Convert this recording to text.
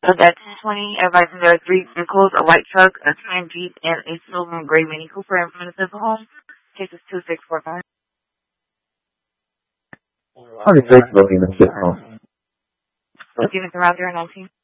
That's 1020. Advising there are 3 vehicles, a white truck, a tan Jeep, and a silver and gray Mini Cooper in front of the home. Cases 2645. Okay, thanks for looking at the home. Looking at the route 019.